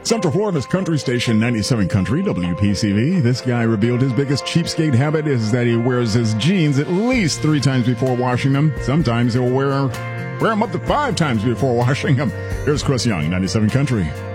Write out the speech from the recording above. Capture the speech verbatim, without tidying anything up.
Central Florida's country station ninety-seven Country, W P C V. This guy revealed his biggest cheapskate habit is that he wears his jeans at least three times before washing them. Sometimes he'll wear, wear them up to five times before washing them. Here's Chris Young, ninety-seven Country.